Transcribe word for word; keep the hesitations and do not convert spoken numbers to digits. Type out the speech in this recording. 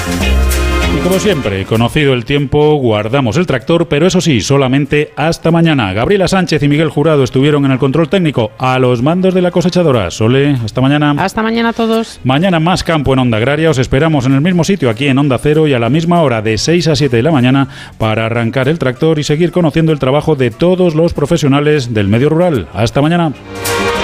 Y como siempre, conocido el tiempo, guardamos el tractor, pero eso sí, solamente hasta mañana. Gabriela Sánchez y Miguel Jurado estuvieron en el control técnico a los mandos de la cosechadora. Sole, hasta mañana. Hasta mañana a todos. Mañana más campo en Onda Agraria. Os esperamos en el mismo sitio, aquí en Onda Cero, y a la misma hora, de seis a siete de la mañana, para arrancar el tractor y seguir conociendo el trabajo de todos los profesionales del medio rural. Hasta mañana.